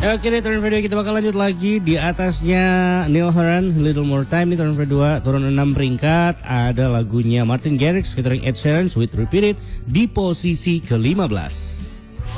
Oke deh, turun video kita bakal lanjut lagi. Di atasnya Neil Horan, Little More Time. Di turun kedua, turun 6 peringkat. Ada lagunya Martin Garrix featuring Ed Sheeran, Sweet Repeat It, di posisi ke-15.